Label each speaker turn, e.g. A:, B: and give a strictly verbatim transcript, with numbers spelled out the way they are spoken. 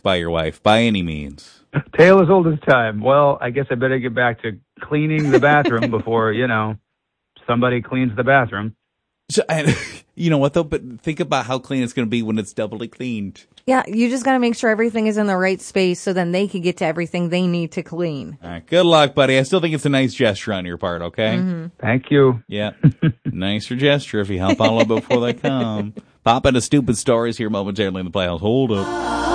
A: by your wife, by any means.
B: Tale as old as time. Well, I guess I better get back to cleaning the bathroom before, you know, somebody cleans the bathroom.
A: So, and, you know what, though? But think about how clean it's going to be when it's doubly cleaned.
C: Yeah, you just got to make sure everything is in the right space so then they can get to everything they need to clean.
A: All right, good luck, buddy. I still think it's a nice gesture on your part, okay?
C: Mm-hmm.
B: Thank you.
A: Yeah, nicer gesture if you help out a little bit before they come. Pop into Stupid Stories here momentarily in the Playhouse. Hold up.